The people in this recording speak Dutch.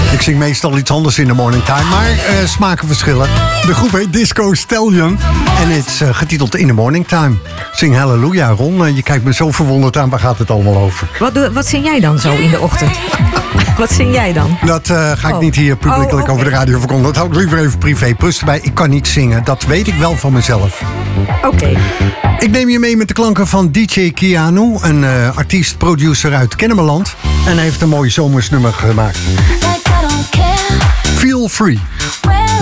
Ik zing meestal iets anders in de morning time, maar smaken verschillen. De groep heet Disco Stallion en het is getiteld In the Morning Time. Zing Halleluja, Ron. Je kijkt me zo verwonderd aan, waar gaat het allemaal over? Wat zing jij dan zo in de ochtend? Wat zing jij dan? Dat ga ik niet hier publiekelijk over de radio verkondigen. Dat hou ik liever even privé. Plus erbij, ik kan niet zingen. Dat weet ik wel van mezelf. Oké. Ik neem je mee met de klanken van DJ Keanu, een artiest-producer uit Kennemerland. En hij heeft een mooi zomersnummer gemaakt. Feel Free.